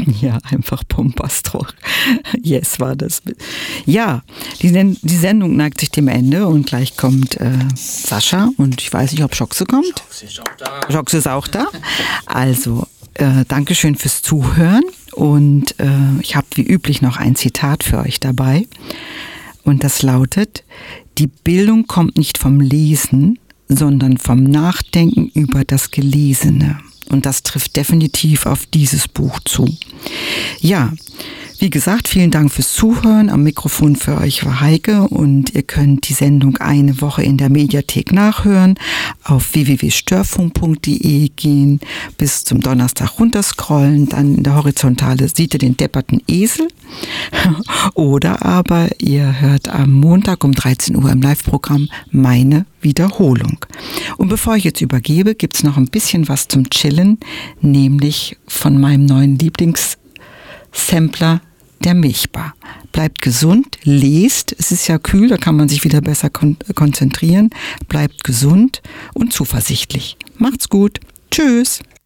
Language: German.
Ja, einfach Bombastro. Yes, war das. Ja, die Sendung neigt sich dem Ende und gleich kommt Sascha und ich weiß nicht, ob Schoxe kommt. Schoxe ist auch da. Also, Dankeschön fürs Zuhören und ich habe wie üblich noch ein Zitat für euch dabei und das lautet: Die Bildung kommt nicht vom Lesen, sondern vom Nachdenken über das Gelesene. Und das trifft definitiv auf dieses Buch zu. Ja, wie gesagt, vielen Dank fürs Zuhören. Am Mikrofon für euch war Heike und ihr könnt die Sendung eine Woche in der Mediathek nachhören. Auf www.störfunk.de gehen, bis zum Donnerstag runterscrollen, dann in der Horizontale seht ihr den depperten Esel. Oder aber ihr hört am Montag um 13 Uhr im Live-Programm meine Wiederholung. Und bevor ich jetzt übergebe, gibt's noch ein bisschen was zum Chillen, nämlich von meinem neuen Lieblingssampler, der Milchbar. Bleibt gesund, lest, es ist ja kühl, da kann man sich wieder besser konzentrieren. Bleibt gesund und zuversichtlich. Macht's gut. Tschüss.